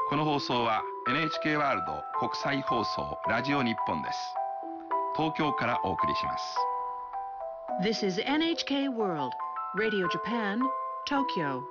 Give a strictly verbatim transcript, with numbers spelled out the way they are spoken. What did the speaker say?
この放送は エヌエイチケー ワールド国際放送ラジオ日本です。東京からお送りします。 This is エヌエイチケー World Radio Japan, Tokyo.